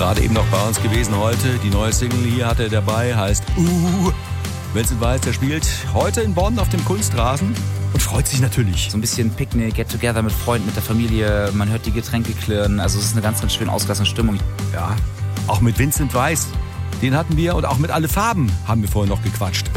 Gerade eben noch bei uns gewesen heute. Die neue Single hier hat er dabei, heißt Vincent Weiss, der spielt heute in Bonn auf dem Kunstrasen und freut sich natürlich. So ein bisschen Picknick, Get Together mit Freunden, mit der Familie. Man hört die Getränke klirren. Also es ist eine ganz, ganz schön ausgelassene Stimmung. Ja, auch mit Vincent Weiss. Den hatten wir und auch mit Alle Farben haben wir vorhin noch gequatscht.